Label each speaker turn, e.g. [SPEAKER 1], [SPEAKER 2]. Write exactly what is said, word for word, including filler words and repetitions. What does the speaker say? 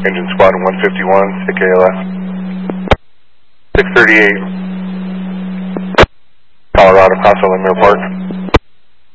[SPEAKER 1] Engine squad one fifty-one, C K L S. six thirty-eight, Colorado, Paso Limero Park.